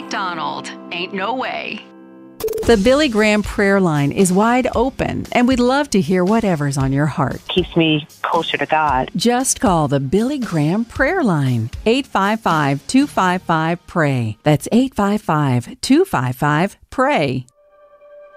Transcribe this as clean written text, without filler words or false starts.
McDonald. Ain't no way. The Billy Graham prayer line is wide open, and we'd love to hear whatever's on your heart. Keeps me closer to God. Just call the Billy Graham prayer line, 855-255-PRAY. That's 855-255-PRAY.